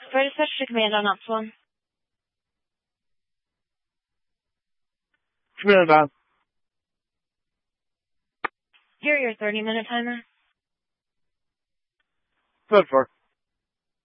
For dispatch to command on Ops 1. Command on. Here, your 30-minute timer. Good for.